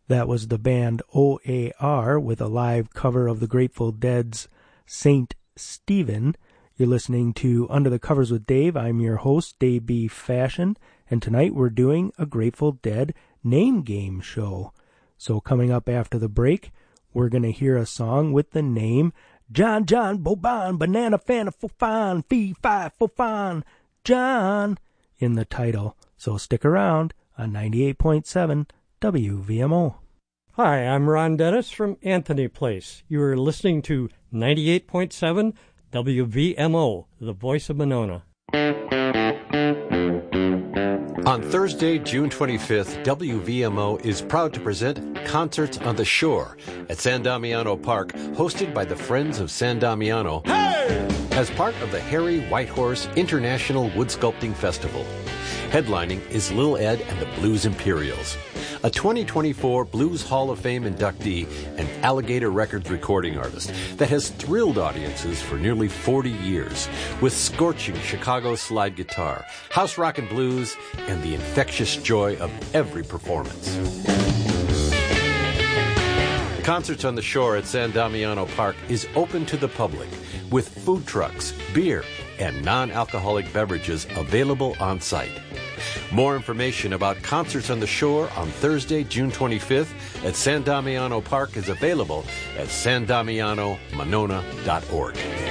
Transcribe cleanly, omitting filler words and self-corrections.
That was the band OAR with a live cover of the Grateful Dead's Saint Stephen. You're listening to Under the Covers with Dave. I'm your host, Dave B. Fashion, and tonight we're doing a Grateful Dead name game show. So coming up after the break, we're going to hear a song with the name John Boban Banana Fana Fofan Fee Fi Fofan John in the title. So stick around on 98.7 WVMO. Hi, I'm Ron Dennis from Anthony Place. You are listening to 98.7 WVMO, the voice of Monona. On Thursday, June 25th, WVMO is proud to present Concerts on the Shore at San Damiano Park, hosted by the Friends of San Damiano, as part of the Harry Whitehorse International Wood Sculpting Festival. Headlining is Lil Ed and the Blues Imperials, a 2024 Blues Hall of Fame inductee and Alligator Records recording artist that has thrilled audiences for nearly 40 years with scorching Chicago slide guitar, house rock and blues, and the infectious joy of every performance. Concerts on the Shore at San Damiano Park is open to the public with food trucks, beer, and non-alcoholic beverages available on site. More information about Concerts on the Shore on Thursday, June 25th at San Damiano Park is available at sandamianomonona.org.